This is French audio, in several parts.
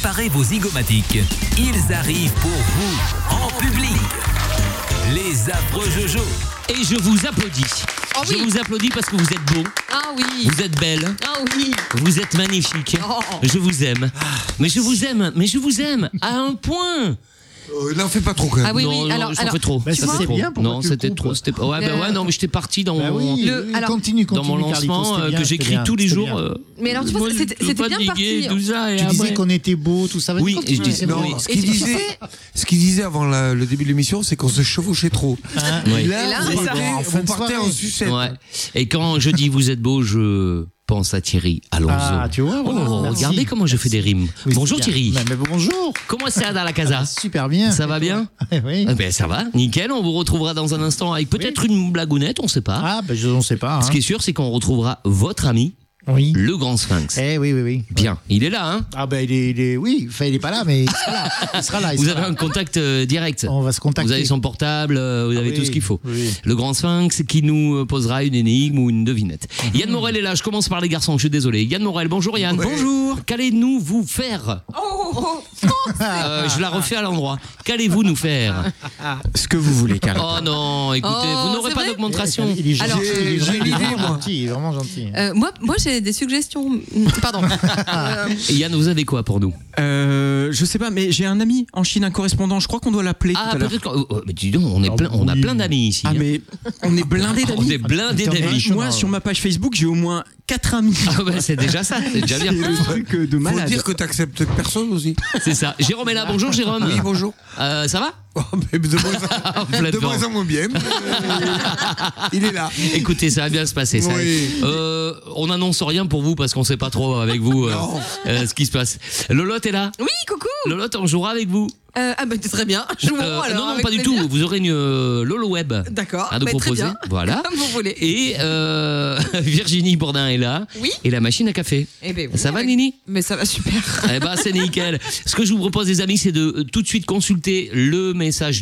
Préparez vos zygomatiques. Ils arrivent pour vous, en public. Les affreux Jojo. Et je vous applaudis. Oh oui. Je vous applaudis parce que vous êtes beau, Ah oui. vous êtes belle, Ah oui. vous êtes magnifique. Oh. Je vous aime. Mais je vous aime à un point. N'en fais pas trop quand même. Ah oui, non, oui. non, Alors, ça fait trop. Bah, Ça ça, fait c'est trop. bien, pourquoi Non, tu le c'était coupes trop. C'était... Ouais, bah ouais, non, mais j'étais parti dans Bah oui, alors- continue, dans mon Carlitos, lancement c'était bien, que c'était j'écris bien, tous les c'était jours. bien. Mais alors, tu vois, moi, c'était je suis bien fatigué, parti. tout ça. Et Tu disais après- qu'on était beau, tout ça. Oui, Vas-y, et je dis- continue, c'est oui. bon. Ce qu'il disait avant le début de l'émission, c'est qu'on se chevauchait trop. Oui. Et là, vous c'est partez, en fin vous de partez soirée. en sucette. Ouais. Et quand je dis vous êtes beau, je pense à Thierry Alonso. Ah, tu vois, voilà, Oh, merci. regardez comment je fais des rimes. Oui, Bonjour c'est bien. Thierry. Mais bonjour. Comment ça dans la casa? Super bien. Ça va bien? Oui. Ben ça va, nickel. On vous retrouvera dans un instant avec peut-être une blagounette, on sait pas. Ah, ben je ne sais pas. Ce qui est sûr, c'est qu'on retrouvera votre ami, Oui. le grand Sphinx. Oui. Bien, il est là, hein? Ah, ben oui, enfin, il est pas là, mais il sera là. Il sera là. il Vous sera avez là. un contact direct. On va se contacter. Vous avez son portable, vous avez oui, tout ce qu'il faut. oui. Le grand Sphinx qui nous posera une énigme ou une devinette. Yann Morel est là, je commence par les garçons, je suis désolé. Yann Morel, bonjour Yann. Ouais. Bonjour. Qu'allez-nous vous faire? Je la refais à l'endroit. Qu'allez-vous nous faire? Ce que vous voulez, Carl. Oh non, écoutez, Oh, vous n'aurez c'est pas vrai d'augmentation. Il est Alors, gentil, il est j'ai une idée, vraiment moi. gentil, il est vraiment gentil. moi, j'ai des suggestions. Pardon. Et Yann, vous avez quoi pour nous? Je sais pas, mais j'ai un ami en Chine, un correspondant. Je crois qu'on doit l'appeler Ah, tout à l'heure. peut-être mais dis donc, on a plein d'amis ici. Ah, hein. mais on est blindés On d'amis. est blindés Attends, d'amis. Moi, sur ma page Facebook, j'ai au moins 4 amis. Ah bah, c'est déjà ça, c'est déjà bien. C'est le truc de Faut malade. dire que t'acceptes personne aussi. C'est ça. Jérôme est là, bonjour Jérôme. Oui, bonjour. Ça va? Oh, mais de Plein de moins vent. en moins bien. mais, il est là. Écoutez, ça va bien se passer. Ça. Oui. On n'annonce rien pour vous parce qu'on sait pas trop avec vous Non. ce qui se passe. Lolotte est là. Oui, coucou. Lolotte, on jouera avec vous. Ah bah très bien. Jouons alors. non, avec pas du plaisir. tout. Vous aurez une Lolo Web D'accord. à nous Bah, très proposer. bien. Voilà. Comme vous voulez. Et Virginie Bourdin est là. Oui. Et la machine à café. Eh ben oui, Ça va, avec- Nini? Mais ça va super. Eh ben, c'est nickel. Ce que je vous propose, les amis, c'est de tout de suite consulter les messages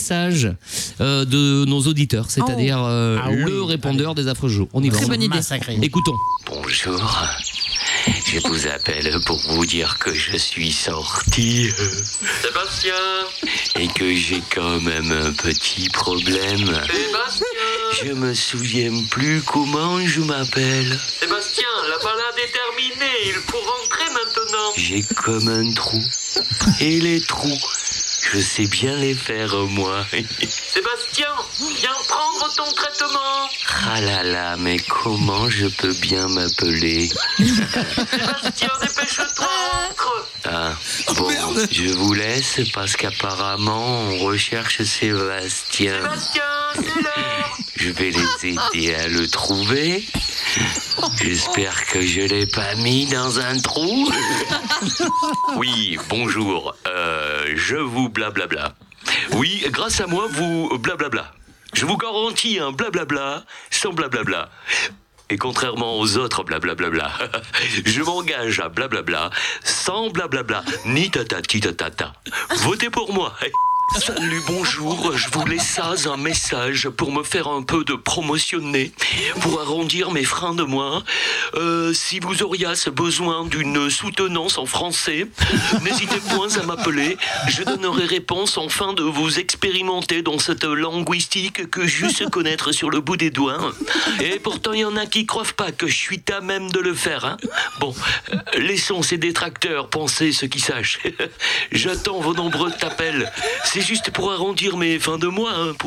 de nos auditeurs, c'est-à-dire le répondeur des affreux jeux. On y va. Très bonne idée. Massacré. Écoutons. Bonjour, je vous appelle pour vous dire que je suis sorti, Sébastien, et que j'ai quand même un petit problème. Sébastien, je me souviens plus comment je m'appelle. Sébastien, la balade est terminée, il faut rentrer maintenant. J'ai comme un trou, et les trous, je sais bien les faire moi. Sébastien, viens prendre ton traitement. Ah là là, mais comment je peux bien m'appeler? Sébastien, dépêche-toi, rentre. Ah, bon, je vous laisse parce qu'apparemment on recherche Sébastien. Sébastien, c'est l'heure. Je vais les aider à le trouver. J'espère que je l'ai pas mis dans un trou. Oui, bonjour. Je vous blablabla. Oui, grâce à moi, vous blablabla. Je vous garantis un blablabla sans blablabla. Et contrairement aux autres blablabla, je m'engage à blablabla sans blablabla, ni tatati tatata. Votez pour moi. Salut, bonjour, je vous laisse un message pour me faire un peu de promotionner, pour arrondir mes freins de mois. Si vous auriez besoin d'une soutenance en français, n'hésitez point à m'appeler. Je donnerai réponse afin de vous expérimenter dans cette linguistique que je sais connaître sur le bout des doigts. Et pourtant, il y en a qui croient pas que je suis à même de le faire. Hein. Bon, laissons ces détracteurs penser ce qu'ils sachent. J'attends vos nombreux appels. C'est juste pour arrondir mes fins de mois, hein,